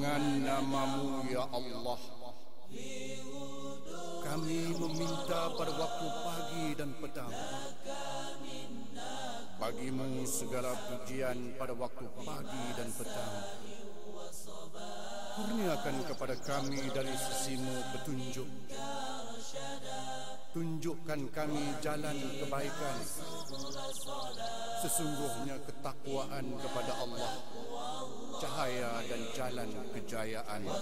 dengan nama-Mu ya Allah. Kami meminta pada waktu pagi dan petang. Bagi-Mu segala pujian pada waktu pagi dan petang. Kurniakan kepada kami dari sisi-Mu petunjuk. Tunjukkan kami jalan kebaikan. Sesungguhnya ketakwaan kepada Allah cahaya dan jalan kejayaan.